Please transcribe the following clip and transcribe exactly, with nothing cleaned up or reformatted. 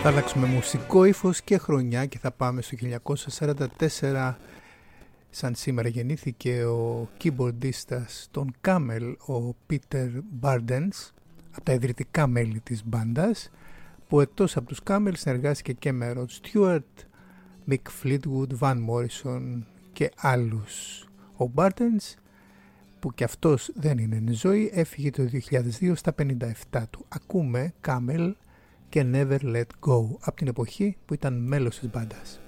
Θα αλλάξουμε μουσικό ύφος και χρονιά και θα πάμε στο χίλια εννιακόσια σαράντα τέσσερα. Σαν σήμερα γεννήθηκε ο keyboardίστας των Camel, ο Peter Bardens, από τα ιδρυτικά μέλη της μπάντας, που εκτός από τους Camel συνεργάστηκε και με Rod Stewart, Mick Fleetwood, Van Morrison και άλλους. Ο Bardens, που και αυτός δεν είναι εν ζωή, έφυγε το δύο χιλιάδες δύο στα πενήντα επτά του. Ακούμε Camel και Never Let Go από την εποχή που ήταν μέλος της μπάντας.